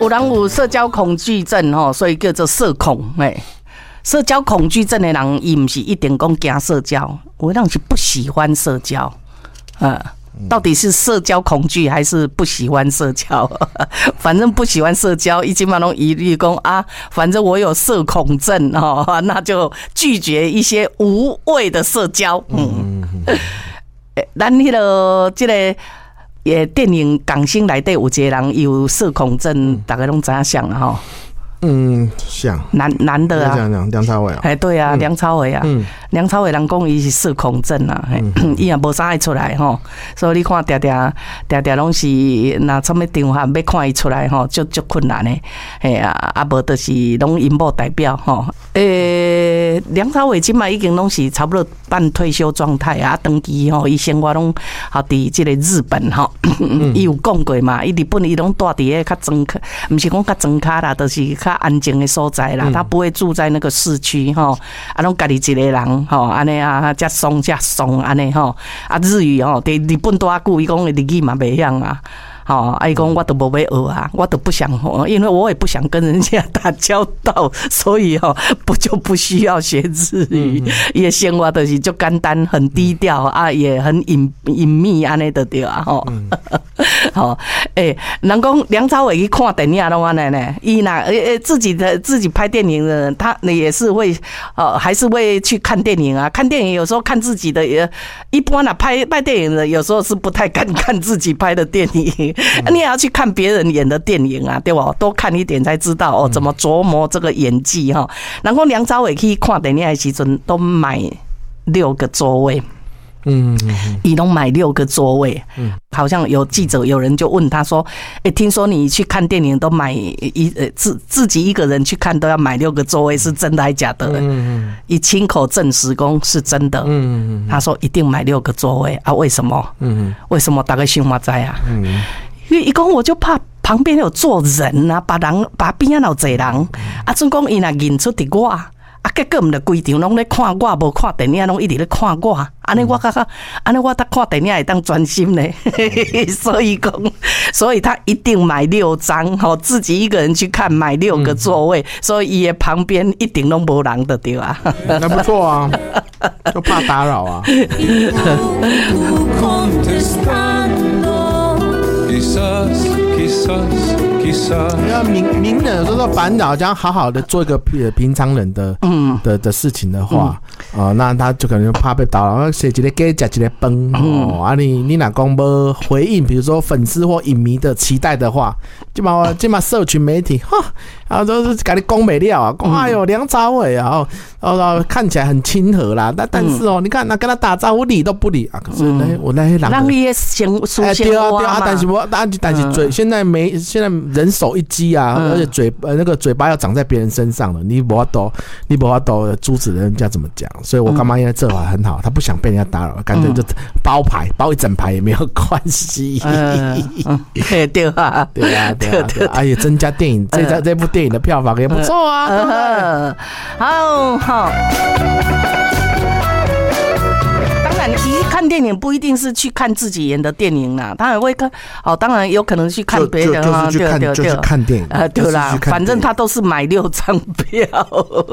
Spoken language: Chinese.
人有社交恐惧症吼，所以叫做社恐社交恐惧症的人，伊不是一定讲惊社交，有的人是不喜欢社交，到底是社交恐惧还是不喜欢社交？反正不喜欢社交，一基本上一律讲啊，反正我有社恐症那就拒绝一些无谓的社交。咱迄个这个电影港星内底有一个人有社恐症，大家拢知影像哈。 像男的啊， 梁朝伟啊， 对啊，梁朝伟啊，梁朝伟人讲伊是社恐症啊，伊也无啥爱出来吼，所以你看定拢是那什么场合要看伊出来吼，就困难的，啊无就是拢荧幕代表吼，梁朝伟即摆已经拢是差不多半退休状态啊，长期吼伊生活拢伫即个日本吼，伊有讲过嘛，伊日本伊拢住伫个较庄卡，毋是讲较庄卡啦，就是较安静的所在啦，他不会住在那个市区吼，啊，拢家己一个人吼，安尼啊，遮松安尼吼，啊，日语吼，伫日本多久，伊讲日语嘛袂晓啊。伊讲我都无要学啊，我都不想，因为我也不想跟人家打交道，所以不需要学日语。伊的生活就是就简单，很低调啊，也很隐秘安尼就对啊人讲梁朝伟去看电影拢安尼呢，伊那自己拍电影的人，他也是会还是会去看电影啊。看电影有时候看自己的，一般啦拍电影的有时候是不太敢看自己拍的电影。你也要去看别人演的电影啊，对吧？多看一点才知道怎么琢磨这个演技哈。然后梁朝伟去看电影的时阵，都买6个座位。伊拢买6个座位，好像有记者有人就问他说：“听说你去看电影都买自己一个人去看都要买6个座位，是真的还假的？”伊亲口证实讲是真的。他说一定买6个座位啊？为什么？为什么？大概想嘛知啊？因为伊讲我就怕旁边有坐人啊，把边有坐人啊，总讲伊若认出伫我。结果毋着规场拢咧看我，无看电影，拢一直咧看我。安尼我看电影会当专心咧，所以他一定买6张，自己一个人去看，买6个座位，所以伊的旁边一定拢无人的对啊。 那不错啊，就怕打扰啊。要名人有时候烦恼，这样好好的做一个平常人的事情的话，那他就可能怕被打扰。谁一个给吃一个饭你哪讲无回应，比如说粉丝或影迷的期待的话，基本上社群媒体然后都是给你讲没了啊，讲哎呦梁朝伟啊，看起来很亲和啦，但是你看那跟他打招呼理都不理啊，可是我那些人让伊先对啊，但是现在人手一机啊，而且那个嘴巴要长在别人身上了，你不要都阻止人家怎么讲，所以我干妈现在这法很好，他不想被人家打扰，干脆就包一整排也没有关系。 对啊， 也增加电影这部电影的票房也不错啊。 好。其实看电影不一定是去看自己演的电影啦，当然会看，当然有可能去看别人啊， 就是看电影， 对啦，反正他都是买6张票。